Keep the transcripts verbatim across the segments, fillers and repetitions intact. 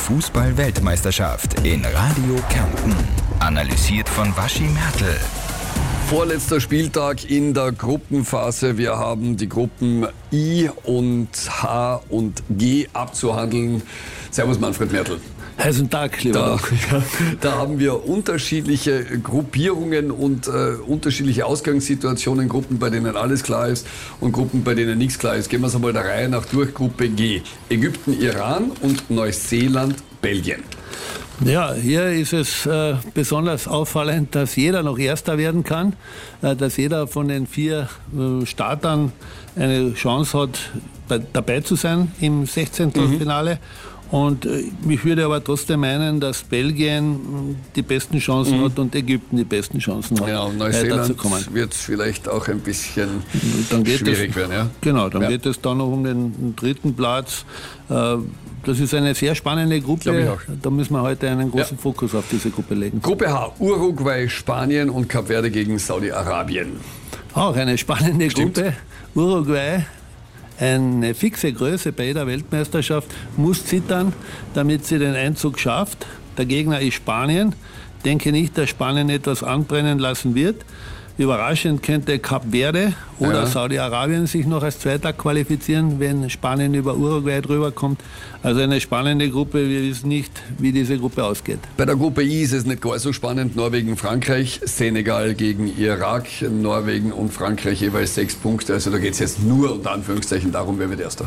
Fußball-Weltmeisterschaft in Radio Kärnten. Analysiert von Waschi Mertl. Vorletzter Spieltag in der Gruppenphase. Wir haben die Gruppen I und H und G abzuhandeln. Servus Manfred Mertl. Heißen Tag, lieber. Da, da haben wir unterschiedliche Gruppierungen und äh, unterschiedliche Ausgangssituationen. Gruppen, bei denen alles klar ist und Gruppen, bei denen nichts klar ist. Gehen wir es einmal der Reihe nach durch. Gruppe G. Ägypten, Iran und Neuseeland, Belgien. Ja, hier ist es äh, besonders auffallend, dass jeder noch Erster werden kann, äh, dass jeder von den vier äh, Startern eine Chance hat, bei, dabei zu sein im Sechzehntelfinale. Mhm. Und äh, ich würde aber trotzdem meinen, dass Belgien die besten Chancen mhm. hat und Ägypten die besten Chancen hat, ja, und Neuseeland wird es vielleicht auch ein bisschen dann geht schwierig es, werden. Ja? Genau, dann ja. geht es dann noch um den dritten Platz. Äh, Das ist eine sehr spannende Gruppe. Da müssen wir heute einen großen ja. Fokus auf diese Gruppe legen. Gruppe H, Uruguay, Spanien und Kap Verde gegen Saudi-Arabien. Auch eine spannende Stimmt. Gruppe. Uruguay, eine fixe Größe bei jeder Weltmeisterschaft, muss zittern, damit sie den Einzug schafft. Der Gegner ist Spanien. Ich denke nicht, dass Spanien etwas anbrennen lassen wird. Überraschend könnte Kap Verde oder ja. Saudi-Arabien sich noch als Zweiter qualifizieren, wenn Spanien über Uruguay drüber kommt. Also eine spannende Gruppe. Wir wissen nicht, wie diese Gruppe ausgeht. Bei der Gruppe I ist es nicht gar so spannend. Norwegen, Frankreich, Senegal gegen Irak. Norwegen und Frankreich jeweils sechs Punkte. Also da geht es jetzt nur unter Anführungszeichen darum, wer wird Erster.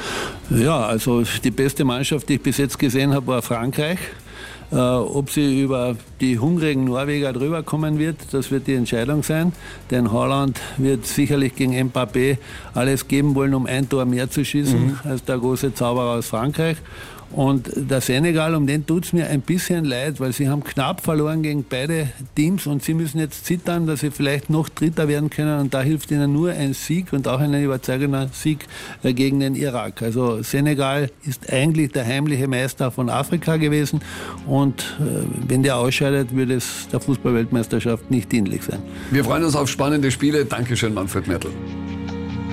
Ja, also die beste Mannschaft, die ich bis jetzt gesehen habe, war Frankreich. Äh, ob sie über die hungrigen Norweger drüber kommen wird, das wird die Entscheidung sein. Denn Haaland wird sicherlich gegen Mbappé alles geben wollen, um ein Tor mehr zu schießen mhm. als der große Zauberer aus Frankreich. Und der Senegal, um den tut es mir ein bisschen leid, weil sie haben knapp verloren gegen beide Teams und sie müssen jetzt zittern, dass sie vielleicht noch Dritter werden können. Und da hilft ihnen nur ein Sieg und auch ein überzeugender Sieg gegen den Irak. Also Senegal ist eigentlich der heimliche Meister von Afrika gewesen und äh, wenn der ausscheidet, würde es der Fußball-Weltmeisterschaft nicht dienlich sein. Wir freuen uns auf spannende Spiele. Dankeschön, Manfred Mertl.